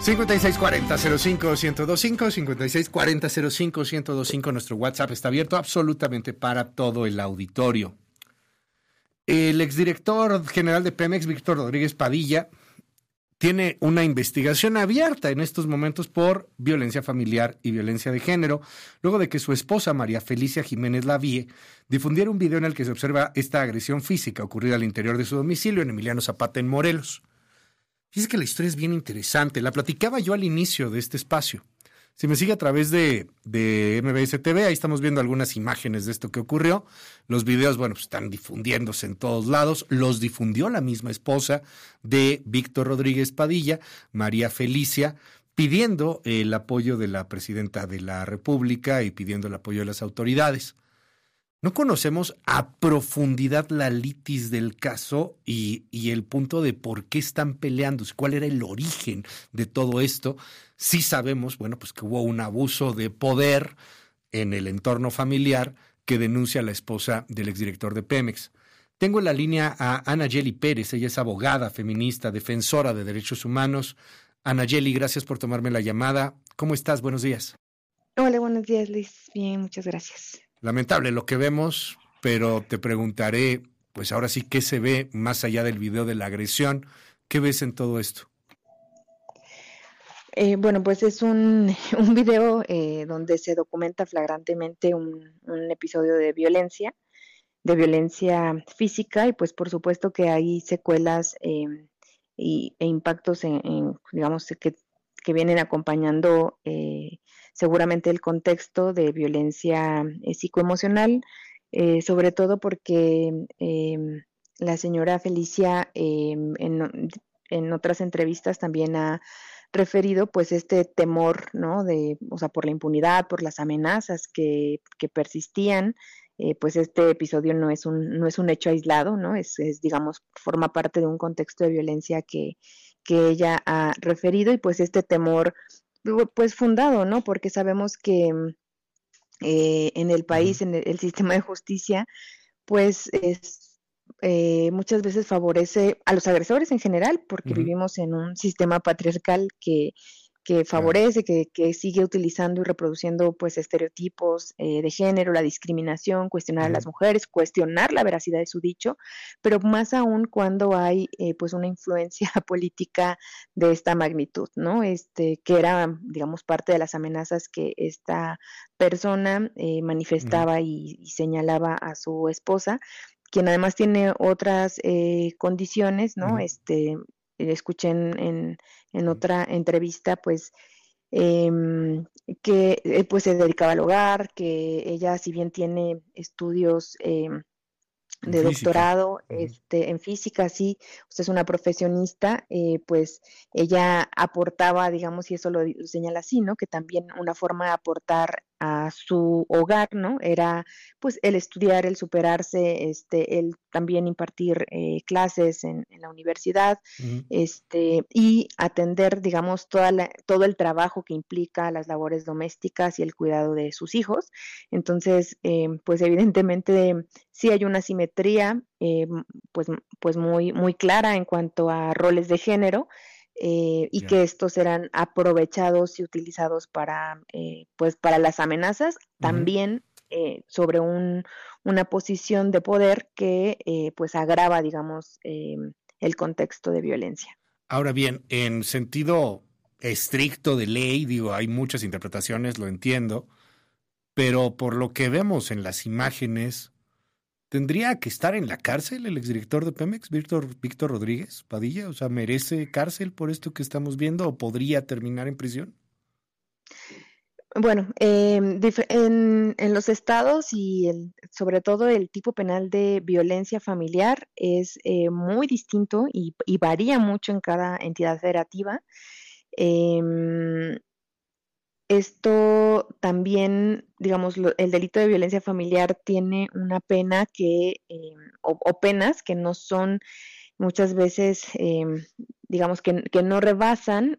5640-05-1025, 5640-05-1025, nuestro WhatsApp está abierto absolutamente para todo el auditorio. El exdirector general de Pemex, Víctor Rodríguez Padilla, tiene una investigación abierta en estos momentos por violencia familiar y violencia de género, luego de que su esposa, María Felicia Jiménez Lavie, difundiera un video en el que se observa esta agresión física ocurrida al interior de su domicilio en Emiliano Zapata, en Morelos. Fíjese que la historia es bien interesante. La platicaba yo al inicio de este espacio. Si me sigue a través de MBS TV, ahí estamos viendo algunas imágenes de esto que ocurrió. Los videos, bueno, pues están difundiéndose en todos lados. Los difundió la misma esposa de Víctor Rodríguez Padilla, María Felicia, pidiendo el apoyo de la presidenta de la República y pidiendo el apoyo de las autoridades. No conocemos a profundidad la litis del caso y el punto de por qué están peleándose, cuál era el origen de todo esto. Sí sabemos, bueno, pues que hubo un abuso de poder en el entorno familiar que denuncia la esposa del exdirector de Pemex. Tengo en la línea a Anayeli Pérez, ella es abogada, feminista, defensora de derechos humanos. Anayeli, gracias por tomarme la llamada. ¿Cómo estás? Buenos días. Hola, buenos días, Luis. Bien, muchas gracias. Lamentable lo que vemos, pero te preguntaré, pues ahora sí, ¿qué se ve más allá del video de la agresión? ¿Qué ves en todo esto? Bueno, pues es un video donde se documenta flagrantemente un episodio de violencia física, y pues por supuesto que hay secuelas e impactos digamos, que vienen acompañando seguramente el contexto de violencia psicoemocional, sobre todo porque la señora Felicia en otras entrevistas también ha referido pues este temor, ¿no? O sea, por la impunidad, por las amenazas que persistían. Pues este episodio no es un hecho aislado, ¿no? Es digamos, forma parte de un contexto de violencia que ella ha referido, y pues este temor pues fundado, ¿no? Porque sabemos que en el país, en el sistema de justicia, pues muchas veces favorece a los agresores en general, porque vivimos en un sistema patriarcal que favorece, que sigue utilizando y reproduciendo pues estereotipos de género, la discriminación, cuestionar a las mujeres, cuestionar la veracidad de su dicho, pero más aún cuando hay pues una influencia política de esta magnitud, ¿no? Que era, digamos, parte de las amenazas que esta persona manifestaba y señalaba a su esposa, quien además tiene otras condiciones, ¿no? Escuché en otra entrevista, pues, que pues se dedicaba al hogar, que ella, si bien tiene estudios de doctorado en física, sí, usted es una profesionista, pues ella aportaba, digamos, y eso lo señala así, ¿no? Que también una forma de aportar a su hogar, ¿no? Era pues el estudiar, el superarse, el también impartir clases en la universidad, y atender, digamos, todo el trabajo que implica las labores domésticas y el cuidado de sus hijos. Entonces, pues evidentemente sí hay una simetría, pues muy, muy clara en cuanto a roles de género, y que estos serán aprovechados y utilizados para las amenazas, también sobre una posición de poder que pues agrava, digamos, el contexto de violencia. Ahora bien, en sentido estricto de ley, digo, hay muchas interpretaciones, lo entiendo, pero por lo que vemos en las imágenes, ¿tendría que estar en la cárcel el exdirector de Pemex, Víctor Rodríguez Padilla? O sea, ¿merece cárcel por esto que estamos viendo o podría terminar en prisión? Bueno, en los estados y sobre todo el tipo penal de violencia familiar es muy distinto y varía mucho en cada entidad federativa. Esto también, digamos, el delito de violencia familiar tiene una pena o penas que no son muchas veces, digamos, que no rebasan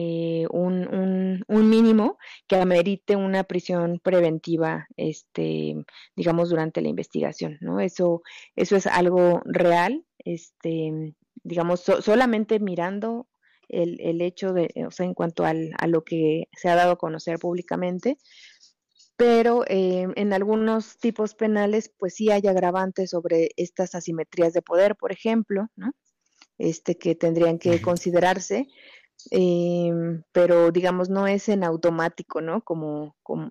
un mínimo que amerite una prisión preventiva, digamos, durante la investigación, ¿no? Eso es algo real, digamos, solamente mirando el hecho de, o sea, en cuanto a lo que se ha dado a conocer públicamente, pero en algunos tipos penales, pues sí hay agravantes sobre estas asimetrías de poder, por ejemplo, ¿no? Que tendrían que considerarse, pero digamos no es en automático, ¿no? Como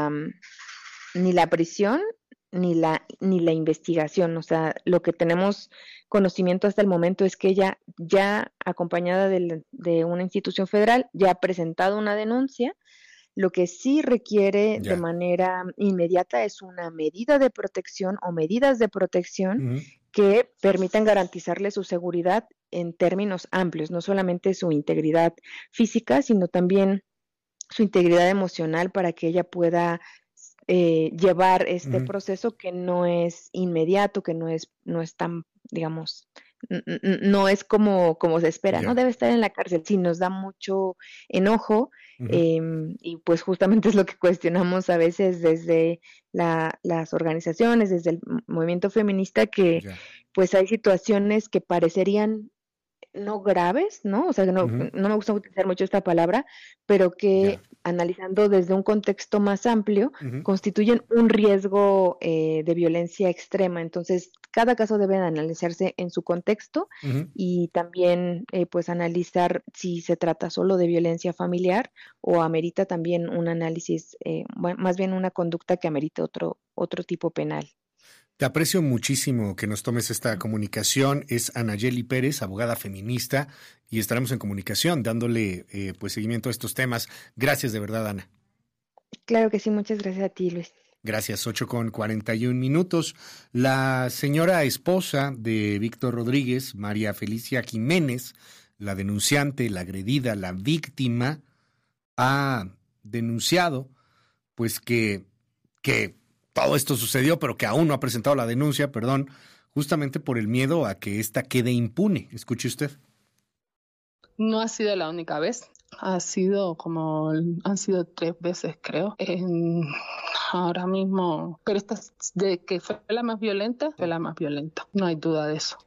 ni la prisión ni la investigación. O sea, lo que tenemos conocimiento hasta el momento es que ella, ya acompañada de una institución federal, ya ha presentado una denuncia. Lo que sí requiere de manera inmediata es una medida de protección o medidas de protección que permitan garantizarle su seguridad en términos amplios, no solamente su integridad física, sino también su integridad emocional, para que ella pueda llevar este proceso, que no es inmediato, que no es tan, digamos, no es como se espera, no debe estar en la cárcel. Sí, nos da mucho enojo, y pues justamente es lo que cuestionamos a veces desde las organizaciones, desde el movimiento feminista, que pues hay situaciones que parecerían no graves, ¿no? O sea, no me gusta utilizar mucho esta palabra, pero que analizando desde un contexto más amplio, constituyen un riesgo de violencia extrema. Entonces, cada caso debe analizarse en su contexto y también pues analizar si se trata solo de violencia familiar o amerita también un análisis, más bien una conducta que amerite otro tipo penal. Te aprecio muchísimo que nos tomes esta comunicación. Es Anayeli Pérez, abogada feminista, y estaremos en comunicación dándole pues seguimiento a estos temas. Gracias de verdad, Ana. Claro que sí, muchas gracias a ti, Luis. Gracias, 8:41. La señora esposa de Víctor Rodríguez, María Felicia Jiménez, la denunciante, la agredida, la víctima, ha denunciado pues que todo esto sucedió, pero que aún no ha presentado la denuncia, justamente por el miedo a que ésta quede impune. Escuche usted. No ha sido la única vez. Han sido 3 veces, creo. Ahora mismo, pero esta de que fue la más violenta, no hay duda de eso.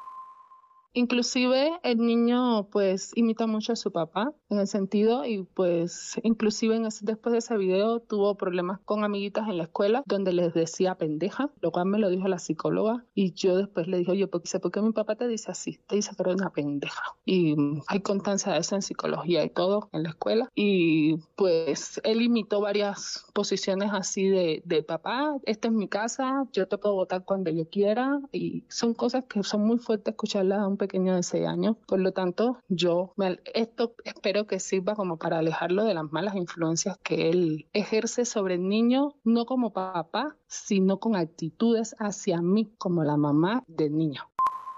Inclusive el niño pues imita mucho a su papá en el sentido, y pues inclusive después de ese video tuvo problemas con amiguitas en la escuela donde les decía pendeja, lo cual me lo dijo la psicóloga, y yo después le dije, oye, ¿por qué mi papá te dice así? Te dice que eres una pendeja. Y hay constancia de eso en psicología y todo en la escuela, y pues él imitó varias posiciones así de papá, esta es mi casa, yo te puedo votar cuando yo quiera, y son cosas que son muy fuertes escucharlas a un pequeño de 6 años. Por lo tanto, esto espero que sirva como para alejarlo de las malas influencias que él ejerce sobre el niño, no como papá, sino con actitudes hacia mí como la mamá del niño.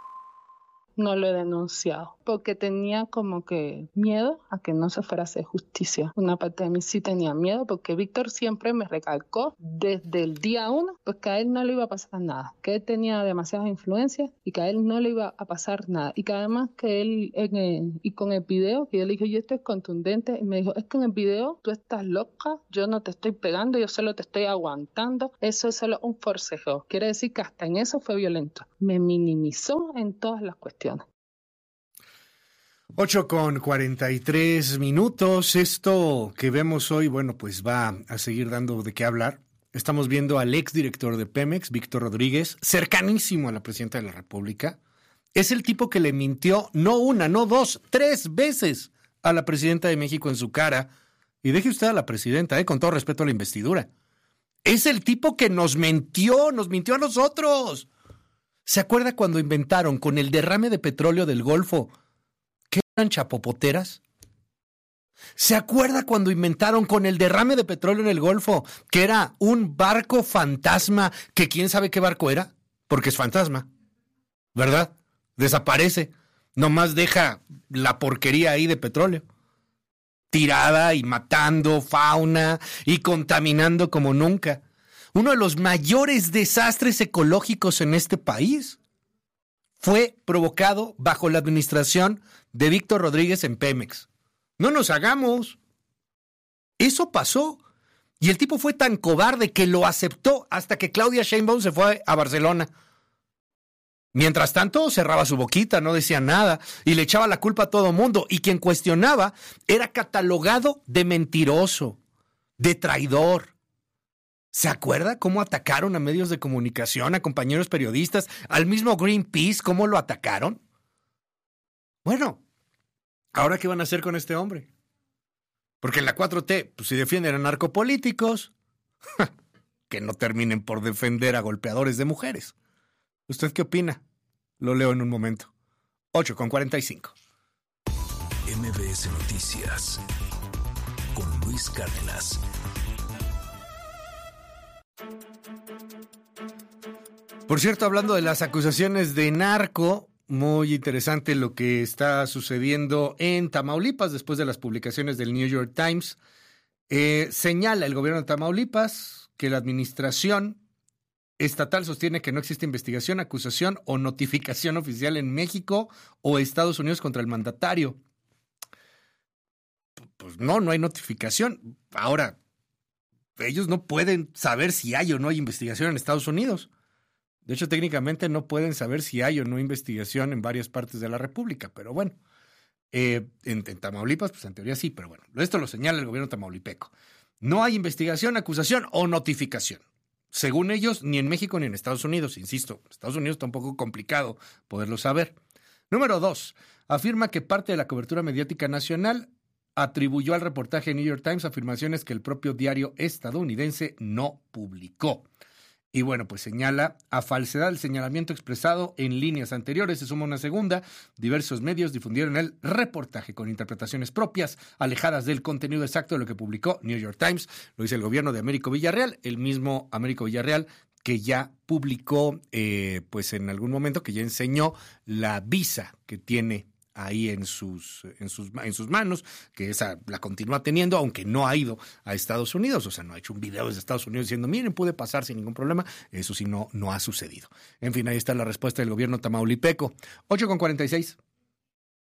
No lo he denunciado porque tenía como que miedo a que no se fuera a hacer justicia. Una parte de mí sí tenía miedo, porque Víctor siempre me recalcó desde el día 1 pues que a él no le iba a pasar nada, que él tenía demasiadas influencias y que a él no le iba a pasar nada, y que además que él y con el video, que yo le dije, yo esto es contundente, y me dijo, es que en el video tú estás loca, yo no te estoy pegando, yo solo te estoy aguantando, eso es solo un forcejeo. Quiere decir que hasta en eso fue violento. Me minimizó en todas las cuestiones. 8:43. Esto que vemos hoy, bueno, pues va a seguir dando de qué hablar. Estamos viendo al exdirector de Pemex, Víctor Rodríguez, cercanísimo a la presidenta de la República. Es el tipo que le mintió no una, no dos, 3 veces a la presidenta de México en su cara. Y deje usted a la presidenta, con todo respeto a la investidura. Es el tipo que nos mintió a nosotros. ¿Se acuerda cuando inventaron con el derrame de petróleo del Golfo que eran chapopoteras? ¿Se acuerda cuando inventaron con el derrame de petróleo en el Golfo que era un barco fantasma, que quién sabe qué barco era? Porque es fantasma, ¿verdad? Desaparece, nomás deja la porquería ahí de petróleo, tirada y matando fauna y contaminando como nunca. Uno de los mayores desastres ecológicos en este país fue provocado bajo la administración de Víctor Rodríguez en Pemex. No nos hagamos. Eso pasó. Y el tipo fue tan cobarde que lo aceptó hasta que Claudia Sheinbaum se fue a Barcelona. Mientras tanto, cerraba su boquita, no decía nada y le echaba la culpa a todo mundo. Y quien cuestionaba era catalogado de mentiroso, de traidor. ¿Se acuerda cómo atacaron a medios de comunicación, a compañeros periodistas, al mismo Greenpeace, cómo lo atacaron? Bueno, ¿ahora qué van a hacer con este hombre? Porque en la 4T, pues si defienden a narcopolíticos, que no terminen por defender a golpeadores de mujeres. ¿Usted qué opina? Lo leo en un momento. 8:45. MBS Noticias con Luis Cárdenas. Por cierto, hablando de las acusaciones de narco, muy interesante lo que está sucediendo en Tamaulipas después de las publicaciones del New York Times. Señala el gobierno de Tamaulipas que la administración estatal sostiene que no existe investigación, acusación o notificación oficial en México o Estados Unidos contra el mandatario. Pues no hay notificación. Ahora, ellos no pueden saber si hay o no hay investigación en Estados Unidos. De hecho, técnicamente no pueden saber si hay o no investigación en varias partes de la República, pero bueno, en Tamaulipas, pues en teoría sí, pero bueno, esto lo señala el gobierno tamaulipeco. No hay investigación, acusación o notificación. Según ellos, ni en México ni en Estados Unidos, insisto, en Estados Unidos está un poco complicado poderlo saber. Número 2, afirma que parte de la cobertura mediática nacional atribuyó al reportaje New York Times afirmaciones que el propio diario estadounidense no publicó. Y bueno, pues señala a falsedad el señalamiento expresado en líneas anteriores. Se suma una segunda. Diversos medios difundieron el reportaje con interpretaciones propias, alejadas del contenido exacto de lo que publicó New York Times. Lo dice el gobierno de Américo Villarreal, el mismo Américo Villarreal que ya publicó, pues en algún momento, que ya enseñó la visa que tiene ahí en sus manos, que esa la continúa teniendo, aunque no ha ido a Estados Unidos, o sea, no ha hecho un video desde Estados Unidos diciendo, miren, pude pasar sin ningún problema. Eso sí no ha sucedido. En fin, ahí está la respuesta del gobierno tamaulipeco. 8:46.